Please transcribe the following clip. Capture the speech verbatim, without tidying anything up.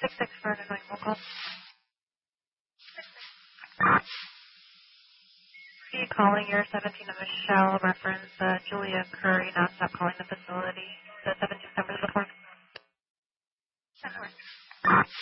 six six for an annoying phone call. Be calling your seventeen of Michelle reference uh, Julia Curry. Now stop calling the facility. The seven two seven.